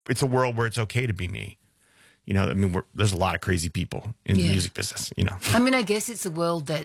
it's a world where it's okay to be me. You know, I mean, there's a lot of crazy people in the music business, you know. I mean, I guess it's a world that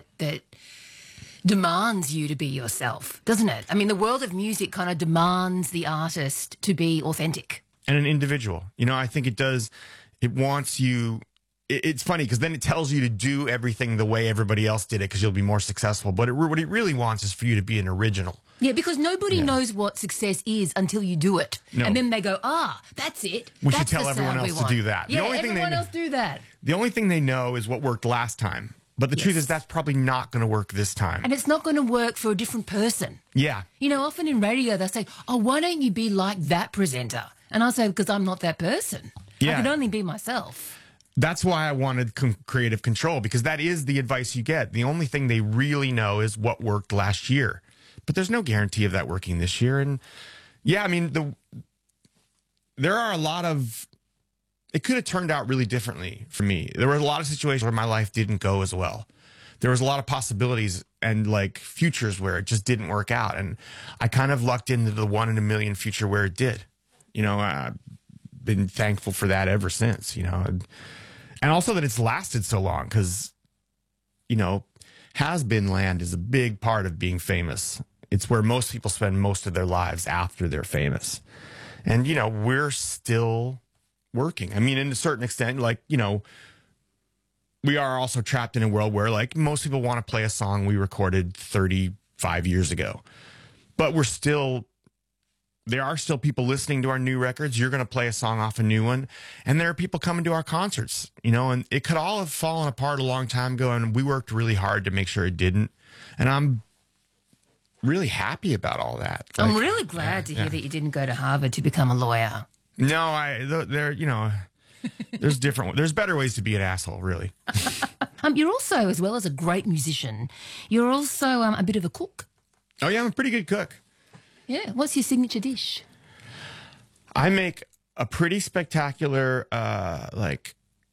demands you to be yourself, doesn't it? I mean, the world of music kind of demands the artist to be authentic. And an individual. You know, I think it does. It wants you. It's funny because then it tells you to do everything the way everybody else did it because you'll be more successful. But what it really wants is for you to be an original. Yeah, because nobody knows what success is until you do it. No. And then they go, that's it. We That's should tell the everyone sound we else to want. do that. Yeah, everyone else do that. The only thing they know is what worked last time. But the truth is that's probably not going to work this time. And it's not going to work for a different person. Yeah. You know, often in radio they say, why don't you be like that presenter? And I say, because I'm not that person. Yeah. I can only be myself. That's why I wanted creative control, because that is the advice you get. The only thing they really know is what worked last year. But there's no guarantee of that working this year. And yeah, I mean, there are a lot of, it could have turned out really differently for me. There were a lot of situations where my life didn't go as well. There was a lot of possibilities and like futures where it just didn't work out. And I kind of lucked into the 1 in a million future where it did. You know, I've been thankful for that ever since, you know. And also that it's lasted so long because, you know, has-been land is a big part of being famous. It's where most people spend most of their lives after they're famous. And, you know, we're still working. I mean, in a certain extent, like, you know, we are also trapped in a world where, like, most people want to play a song we recorded 35 years ago. But there are still people listening to our new records. You're going to play a song off a new one. And there are people coming to our concerts, you know, and it could all have fallen apart a long time ago. And we worked really hard to make sure it didn't. And I'm really happy about all that. I'm really glad to hear that you didn't go to Harvard to become a lawyer. No, there's better ways to be an asshole, really. You're also, as well as a great musician, you're also a bit of a cook. Oh, yeah, I'm a pretty good cook. Yeah. What's your signature dish? I make a pretty spectacular, like,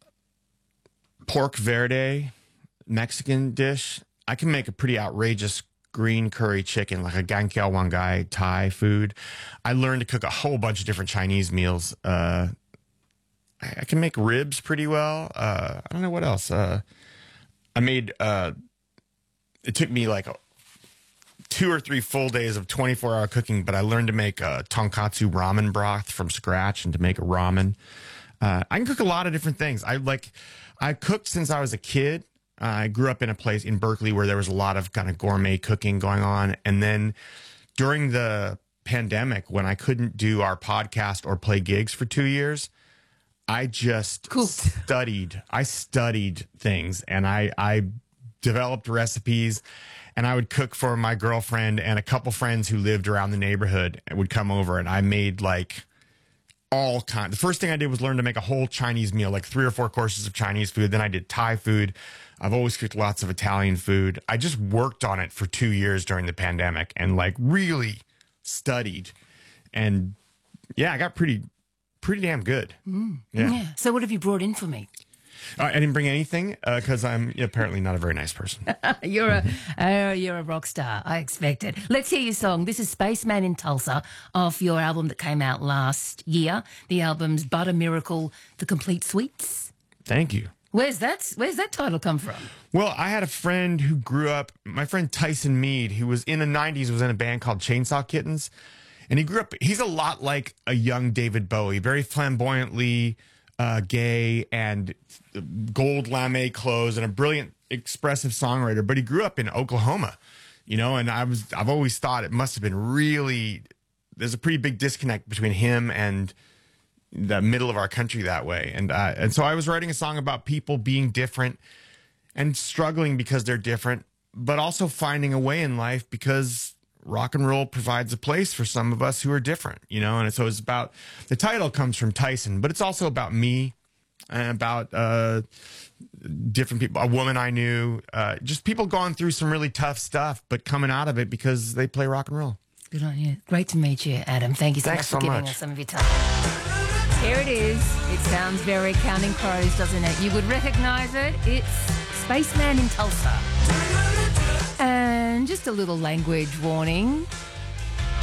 pork verde Mexican dish. I can make a pretty outrageous green curry chicken, like a gankiao wangai Thai food. I learned to cook a whole bunch of different Chinese meals. I can make ribs pretty well. I don't know what else. I made, it took me like 2 or 3 full days of 24-hour cooking, but I learned to make tonkatsu ramen broth from scratch and to make a ramen. I can cook a lot of different things. I cooked since I was a kid. I grew up in a place in Berkeley where there was a lot of kind of gourmet cooking going on. And then during the pandemic, when I couldn't do our podcast or play gigs for 2 years, I just studied. I studied things, and I developed recipes, and I would cook for my girlfriend and a couple friends who lived around the neighborhood and would come over, and I made like all kinds. The first thing I did was learn to make a whole Chinese meal, like 3 or 4 courses of Chinese food. Then I did Thai food. I've always cooked lots of Italian food. I just worked on it for 2 years during the pandemic and like really studied. And yeah, I got pretty damn good. Yeah. So what have you brought in for me? I didn't bring anything because I'm apparently not a very nice person. You're a rock star. I expected. Let's hear your song. This is Spaceman in Tulsa off your album that came out last year. The album's Butter Miracle, The Complete Suites. Thank you. Where's that title come from? Well, I had a friend who grew up, my friend Tyson Mead, who was in the 90s, was in a band called Chainsaw Kittens. And he grew up, he's a lot like a young David Bowie, very flamboyantly gay and gold lame clothes and a brilliant, expressive songwriter. But he grew up in Oklahoma, you know, and I've always thought it must have been really, there's a pretty big disconnect between him and the middle of our country that way. And so I was writing a song about people being different and struggling because they're different, but also finding a way in life because rock and roll provides a place for some of us who are different, you know? And so it's about, the title comes from Tyson, but it's also about me and about different people, a woman I knew, just people going through some really tough stuff, but coming out of it because they play rock and roll. Good on you. Great to meet you, Adam. Thank you so much for giving us some of your time. Here it is. It sounds very Counting Crows, doesn't it? You would recognize it. It's Spaceman in Tulsa. And just a little language warning.